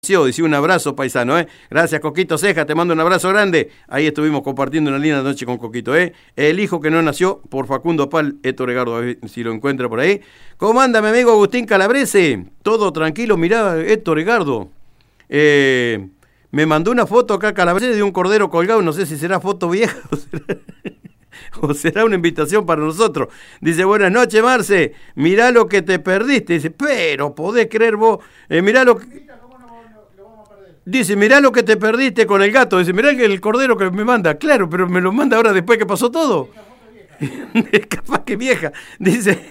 Dice un abrazo, paisano, Gracias, Coquito Ceja, te mando un abrazo grande. Ahí estuvimos compartiendo una linda noche con Coquito, El hijo que no nació, por Facundo Apal, Héctor Egardo, a ver si lo encuentra por ahí. ¿Cómo anda mi amigo Agustín Calabrese? Todo tranquilo, mirá, Héctor Egardo. Me mandó una foto acá Calabrese de un cordero colgado, no sé si será foto vieja o será una invitación para nosotros. Dice, buenas noches, Marce, mirá lo que te perdiste. Dice, pero podés creer vos, mirá lo que... Dice, mirá lo que te perdiste con el gato. Dice, mirá el cordero que me manda. Claro, pero me lo manda ahora después que pasó todo. Capaz que vieja. Dice,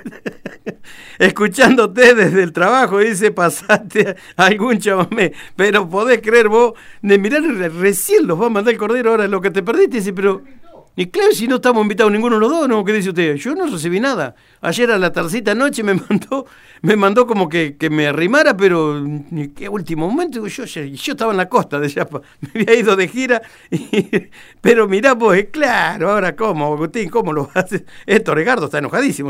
escuchándote desde el trabajo, dice, pasaste algún chamamé. Pero podés creer vos, de mirar, recién los va a mandar el cordero ahora lo que te perdiste. Dice, pero... Y claro, si no estamos invitados ninguno de los dos, ¿no? ¿Qué dice usted? Yo no recibí nada. Ayer a la tardecita noche me mandó como que me arrimara, pero en qué último momento, yo estaba en la costa de Yapa, me había ido de gira, pero mirá vos, claro, ahora cómo, Agustín, ¿cómo lo haces? Héctor Egardo está enojadísimo.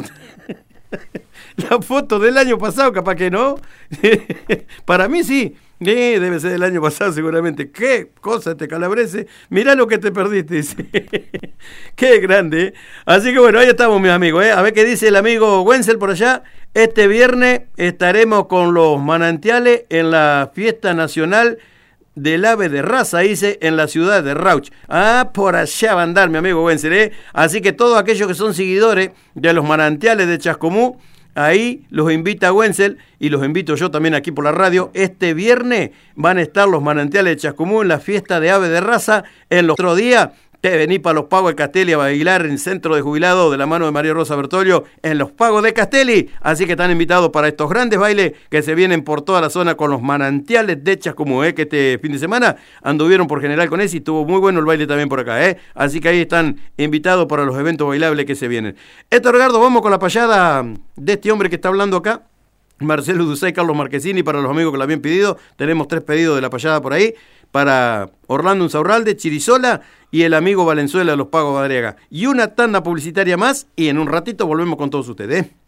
La foto del año pasado, capaz que no. Para mí sí. Debe ser del año pasado seguramente. Qué cosa este Calabrese. Mirá lo que te perdiste, dice. Qué grande, Así que bueno, ahí estamos, mis amigos, A ver qué dice el amigo Wenzel por allá. Este viernes estaremos con los manantiales en la fiesta nacional del ave de raza, dice, en la ciudad de Rauch. Por allá va a andar mi amigo Wenzel, Así que todos aquellos que son seguidores de los manantiales de Chascomú, ahí los invita Wenzel y los invito yo también aquí por la radio. Este viernes van a estar los manantiales de Chascomú en la fiesta de ave de raza. En los otros días te venís para los Pagos de Castelli a bailar en el centro de jubilados de la mano de María Rosa Bertoglio en los Pagos de Castelli. Así que están invitados para estos grandes bailes que se vienen por toda la zona con los manantiales de Chascomú, que este fin de semana anduvieron por General Conés y estuvo muy bueno el baile también por acá, Así que ahí están invitados para los eventos bailables que se vienen. Héctor Egardo, vamos con la payada de este hombre que está hablando acá. Marcelo Dussay, Carlos Marquesini, para los amigos que lo habían pedido. Tenemos 3 pedidos de la payada por ahí. Para Orlando Unzaurralde, Chirisola y el amigo Valenzuela de los Pagos de Adriaga. Y una tanda publicitaria más y en un ratito volvemos con todos ustedes.